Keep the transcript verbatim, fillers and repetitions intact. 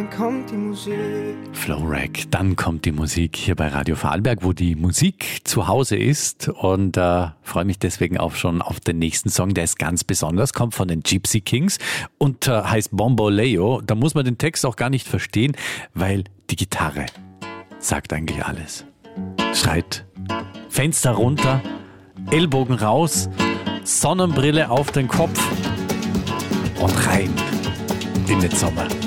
dann kommt die Musik. Flowrack, dann kommt die Musik hier bei Radio Vorarlberg, wo die Musik zu Hause ist, und äh, freue mich deswegen auch schon auf den nächsten Song, der ist ganz besonders, kommt von den Gypsy Kings und äh, heißt Bomboleo. Da muss man den Text auch gar nicht verstehen, weil die Gitarre sagt eigentlich alles. Schreit, Fenster runter, Ellbogen raus, Sonnenbrille auf den Kopf und rein in den Sommer.